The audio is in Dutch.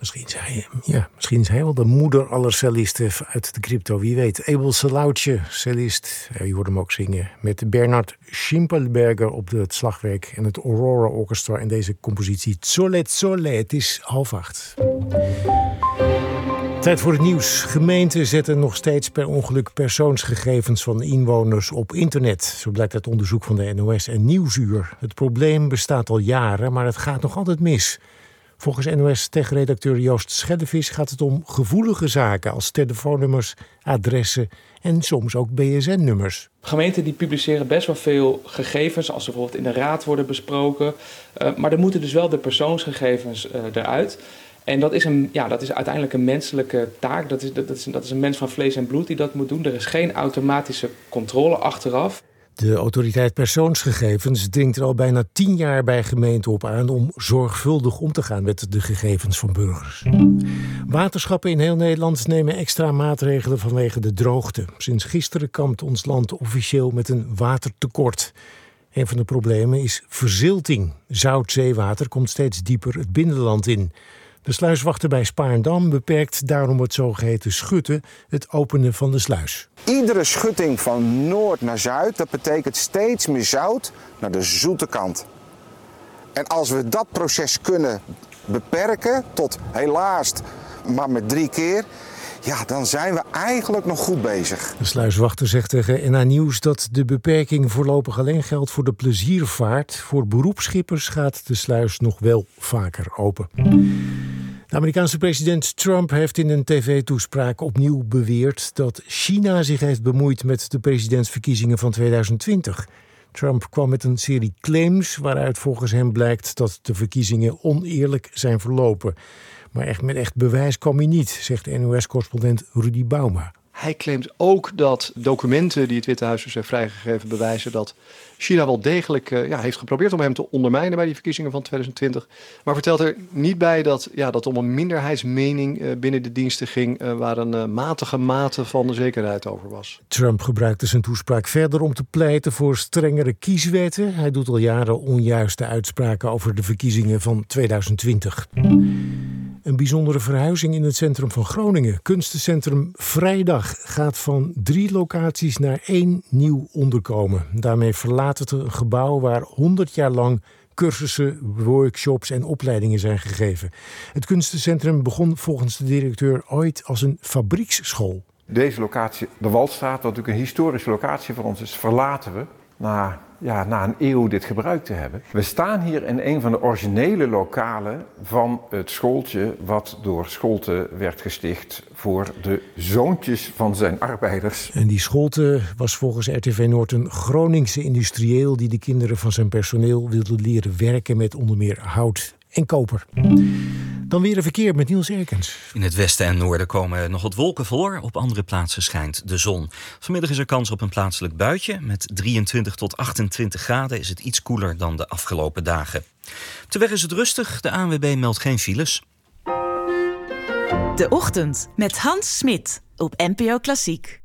Misschien is hij wel de moeder aller cellisten uit de crypto, wie weet. Abel Saloutje, cellist, je hoort hem ook zingen, met Bernard Schimpelberger op het slagwerk en het Aurora Orchestra in deze compositie Zole Zole. Het is 7:30. Tijd voor het nieuws. Gemeenten zetten nog steeds per ongeluk persoonsgegevens van inwoners op internet. Zo blijkt uit onderzoek van de NOS en Nieuwsuur. Het probleem bestaat al jaren, maar het gaat nog altijd mis. Volgens NOS-tech-redacteur Joost Schellevis gaat het om gevoelige zaken als telefoonnummers, adressen en soms ook BSN-nummers. Gemeenten die publiceren best wel veel gegevens als ze bijvoorbeeld in de raad worden besproken. Maar er moeten dus wel de persoonsgegevens eruit. En dat is uiteindelijk een menselijke taak. Dat is een mens van vlees en bloed die dat moet doen. Er is geen automatische controle achteraf. De autoriteit persoonsgegevens dringt er al bijna 10 jaar bij gemeenten op aan om zorgvuldig om te gaan met de gegevens van burgers. Waterschappen in heel Nederland nemen extra maatregelen vanwege de droogte. Sinds gisteren kampt ons land officieel met een watertekort. Een van de problemen is verzilting. Zout zeewater komt steeds dieper het binnenland in. De sluiswachter bij Spaarndam beperkt daarom het zogeheten schutten, het openen van de sluis. Iedere schutting van noord naar zuid, dat betekent steeds meer zout naar de zoete kant. En als we dat proces kunnen beperken tot helaas maar met 3 keer, ja, dan zijn we eigenlijk nog goed bezig. De sluiswachter zegt tegen NA Nieuws dat de beperking voorlopig alleen geldt voor de pleziervaart. Voor beroepsschippers gaat de sluis nog wel vaker open. De Amerikaanse president Trump heeft in een tv-toespraak opnieuw beweerd dat China zich heeft bemoeid met de presidentsverkiezingen van 2020. Trump kwam met een serie claims waaruit volgens hem blijkt dat de verkiezingen oneerlijk zijn verlopen. Maar met echt bewijs kwam hij niet, zegt de NOS-correspondent Rudy Bauma. Hij claimt ook dat documenten die het Witte Huis dus heeft vrijgegeven bewijzen dat China wel degelijk heeft geprobeerd om hem te ondermijnen bij die verkiezingen van 2020. Maar vertelt er niet bij dat het om een minderheidsmening binnen de diensten ging waar een matige mate van de zekerheid over was. Trump gebruikte zijn toespraak verder om te pleiten voor strengere kieswetten. Hij doet al jaren onjuiste uitspraken over de verkiezingen van 2020. Een bijzondere verhuizing in het centrum van Groningen. Kunstencentrum Vrijdag gaat van 3 locaties naar 1 nieuw onderkomen. Daarmee verlaat het een gebouw waar 100 jaar lang cursussen, workshops en opleidingen zijn gegeven. Het kunstencentrum begon volgens de directeur ooit als een fabrieksschool. Deze locatie, de Waldstraat, wat natuurlijk een historische locatie voor ons is, verlaten we na een eeuw dit gebruikt te hebben. We staan hier in een van de originele lokalen van het schooltje wat door Scholte werd gesticht voor de zoontjes van zijn arbeiders. En die Scholte was volgens RTV Noord een Groningse industrieel die de kinderen van zijn personeel wilde leren werken met onder meer hout en koper. Dan weer een verkeer met Niels Erkens. In het westen en noorden komen nog wat wolken voor. Op andere plaatsen schijnt de zon. Vanmiddag is er kans op een plaatselijk buitje. Met 23 tot 28 graden is het iets koeler dan de afgelopen dagen. Op de weg is het rustig. De ANWB meldt geen files. De Ochtend met Hans Smit op NPO Klassiek.